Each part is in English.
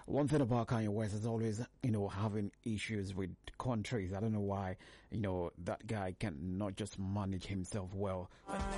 One thing about Kanye West is always, having issues with countries. I don't know why, that guy can not just manage himself well.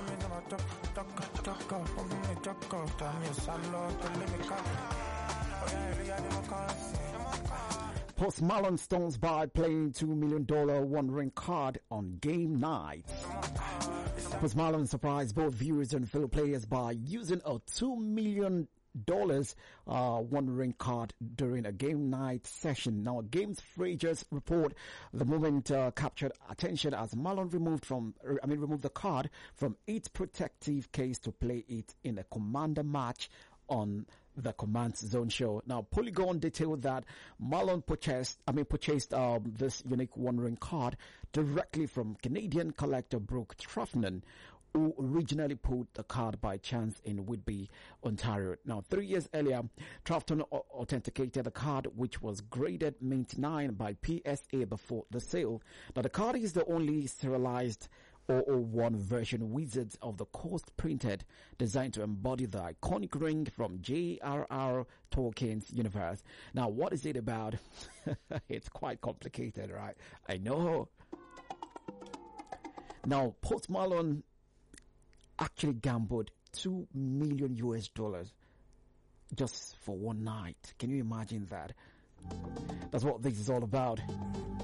Post Malone stones by playing $2 million one-ring card on game night. Post Malone surprised both viewers and fellow players by using a $2 million one-ring card during a game night session. Now, Games Fragers report the moment captured attention as Malone removed the card from its protective case to play it in a Commander match on the Command Zone show. Now, Polygon detailed that Malone purchased this unique one-ring card directly from Canadian collector Brooke Truffnan, who originally pulled the card by chance in Whitby, Ontario. Now, 3 years earlier, Truffnan authenticated the card, which was graded Mint 9 by PSA before the sale. Now, the card is the only serialized 001 version Wizards of the Coast printed, designed to embody the iconic ring from J.R.R. Tolkien's universe. Now, what is it about? It's quite complicated, right? I know. Now, Post Malone actually gambled $2 million just for one night. Can you imagine that? That's what this is all about.